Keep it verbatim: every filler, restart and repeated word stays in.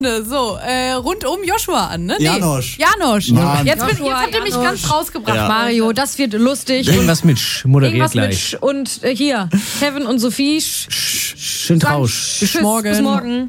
So, äh, rund um Joshua an, ne? Nee. Janosch. Janosch. Mann. Jetzt, bin, Joshua, jetzt habt ihr mich Janosch. ganz rausgebracht. Ja. Mario, das wird lustig. Irgendwas mit Sch moderiert Irgendwas mit gleich. Sch und äh, hier, Kevin und Sophie. Sch Schön Trausch. Bis morgen. Bis morgen.